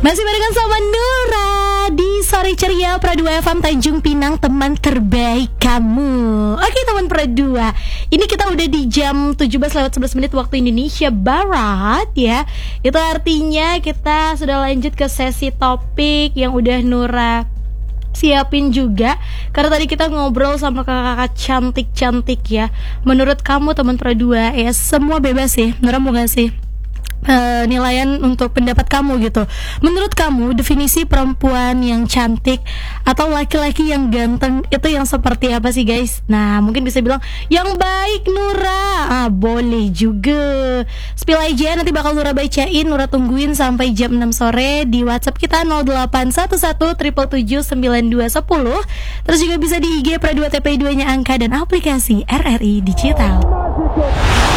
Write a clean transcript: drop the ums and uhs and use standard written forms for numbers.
Masih barengan sama Nura di Sore Ceria Pro 2 FM Tanjung Pinang, teman terbaik kamu. Oke teman Pro 2, ini kita udah di jam 17:11 waktu Indonesia Barat ya. Itu artinya kita sudah lanjut ke sesi topik yang udah Nura siapin juga. Karena tadi kita ngobrol sama kakak-kakak cantik-cantik ya. Menurut kamu teman Pro 2 ya, semua bebas sih. Nura mau gak sih nilaian untuk pendapat kamu gitu. Menurut kamu definisi perempuan yang cantik atau laki-laki yang ganteng itu yang seperti apa sih guys? Nah mungkin bisa bilang yang baik Nura, boleh juga. Spill aja, nanti bakal Nura bacain. Nura tungguin sampai jam 6 sore di WhatsApp kita 0811779210. Terus juga bisa di IG Pro 2 TP2 nya angka dan aplikasi RRI Digital.